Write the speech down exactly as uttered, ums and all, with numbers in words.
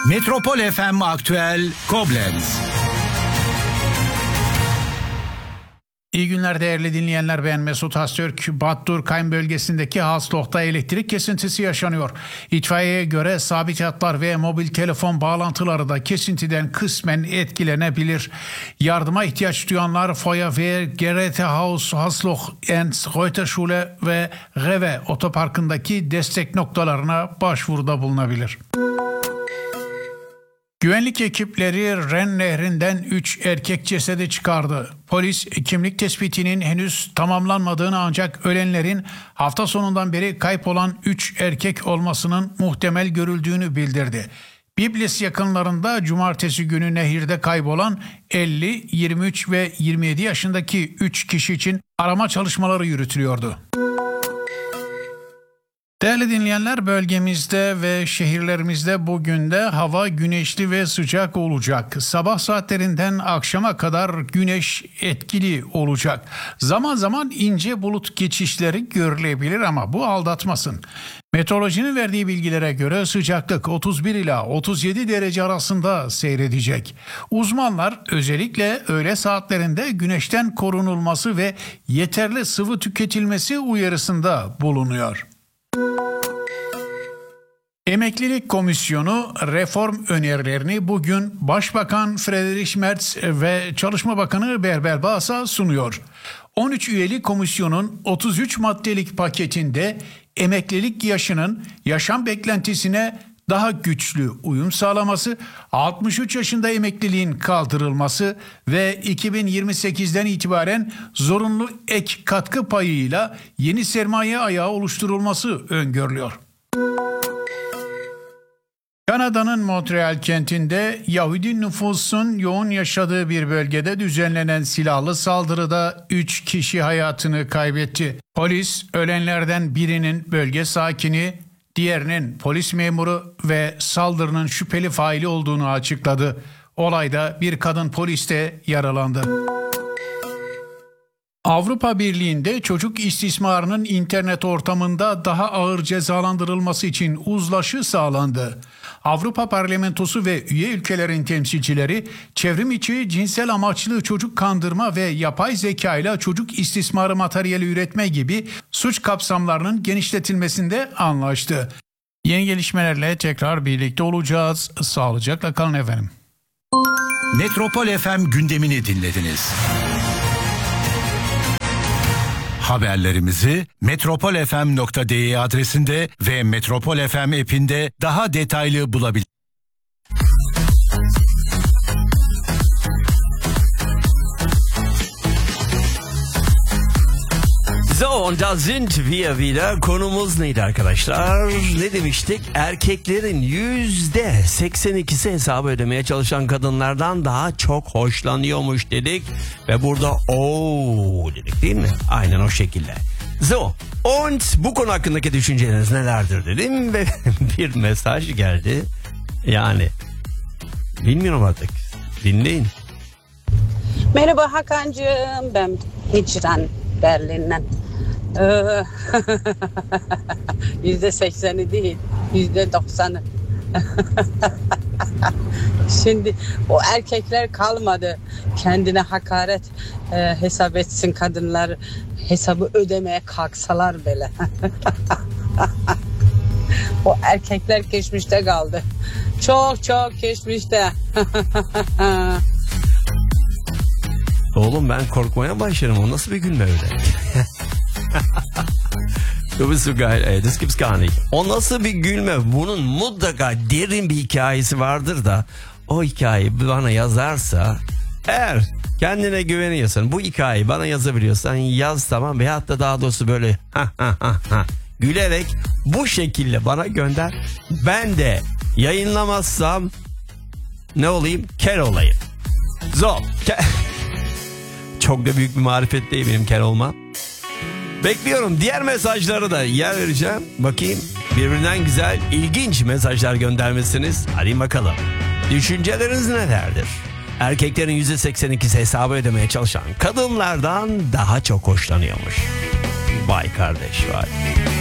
Metropol F M Aktüel Koblenz. İyi günler değerli dinleyenler, ben Mesut Hastürk. Bad Dürkheim bölgesindeki Haslok'ta elektrik kesintisi yaşanıyor. İtfaiyeye göre sabit hatlar ve mobil telefon bağlantıları da kesintiden kısmen etkilenebilir. Yardıma ihtiyaç duyanlar Feuerwehr, Gerätehaus, Haslok, Enz, Reuterschule ve Rewe otoparkındaki destek noktalarına başvuruda bulunabilir. Güvenlik ekipleri Ren Nehri'nden üç erkek cesedi çıkardı. Polis kimlik tespitinin henüz tamamlanmadığını ancak ölenlerin hafta sonundan beri kayıp olan üç erkek olmasının muhtemel görüldüğünü bildirdi. Biblis yakınlarında cumartesi günü nehirde kaybolan elli, yirmi üç ve yirmi yedi yaşındaki üç kişi için arama çalışmaları yürütülüyordu. Değerli dinleyenler, bölgemizde ve şehirlerimizde bugün de hava güneşli ve sıcak olacak. Sabah saatlerinden akşama kadar güneş etkili olacak. Zaman zaman ince bulut geçişleri görülebilir ama bu aldatmasın. Meteorolojinin verdiği bilgilere göre sıcaklık otuz bir ila otuz yedi derece arasında seyredecek. Uzmanlar özellikle öğle saatlerinde güneşten korunulması ve yeterli sıvı tüketilmesi uyarısında bulunuyor. Emeklilik Komisyonu reform önerilerini bugün Başbakan Friedrich Merz ve Çalışma Bakanı Berber Bağs'a sunuyor. on üç üyeli komisyonun otuz üç maddelik paketinde emeklilik yaşının yaşam beklentisine daha güçlü uyum sağlaması, altmış üç yaşında emekliliğin kaldırılması ve iki bin yirmi sekizden itibaren zorunlu ek katkı payıyla yeni sermaye ayağı oluşturulması öngörülüyor. Kanada'nın Montreal kentinde Yahudi nüfusun yoğun yaşadığı bir bölgede düzenlenen silahlı saldırıda üç kişi hayatını kaybetti. Polis ölenlerden birinin bölge sakini, diğerinin polis memuru ve saldırının şüpheli faili olduğunu açıkladı. Olayda bir kadın polis de yaralandı. Avrupa Birliği'nde çocuk istismarının internet ortamında daha ağır cezalandırılması için uzlaşı sağlandı. Avrupa Parlamentosu ve üye ülkelerin temsilcileri çevrim içi cinsel amaçlı çocuk kandırma ve yapay zeka ile çocuk istismarı materyali üretme gibi suç kapsamlarının genişletilmesinde anlaştı. Yeni gelişmelerle tekrar birlikte olacağız. Sağlıcakla kalın efendim. Metropol F M gündemini dinlediniz. Haberlerimizi metropol f m nokta d e adresinde ve Metropol F M app'inde daha detaylı bulabilirsiniz. So, und da sind wir wieder. Konumuz neydi arkadaşlar? Ne demiştik? Erkeklerin yüzde seksen ikisi hesabı ödemeye çalışan kadınlardan daha çok hoşlanıyormuş dedik. Ve burada ooo dedik değil mi? Aynen o şekilde. So, und bu konu hakkındaki düşünceleriniz nelerdir dedim ve bir mesaj geldi. Yani bilmiyorum artık. Dinleyin. Merhaba Hakan'cığım, ben Hicran Berlin'den. Yüzde sekseni değil, yüzde doksanı. Şimdi o erkekler kalmadı, kendine hakaret e, hesap etsin kadınlar, hesabı ödemeye kalksalar bile. O erkekler geçmişte kaldı, çok çok geçmişte. Oğlum ben korkmaya başlarım, o nasıl bir gülme öyle? Du bist so geil, ey. Das gibt's gar nicht. O nasıl bir gülme? Bunun mutlaka derin bir hikayesi vardır da o hikayeyi bana yazarsa, eğer kendine güveniyorsan, bu hikayeyi bana yazabiliyorsan yaz, tamam. Veyahut da daha doğrusu böyle ha ha ha ha gülerek bu şekilde bana gönder. Ben de yayınlamazsam ne olayım? Kel olayım. Zor. Ke- Çok da büyük bir marifet değil benim kel olmam. Bekliyorum. Diğer mesajları da yer vereceğim. Bakayım birbirinden güzel, ilginç mesajlar göndermişsiniz. Hadi bakalım. Düşünceleriniz nelerdir? Erkeklerin yüzde seksen ikisi hesabı ödemeye çalışan kadınlardan daha çok hoşlanıyormuş. Vay kardeş vay.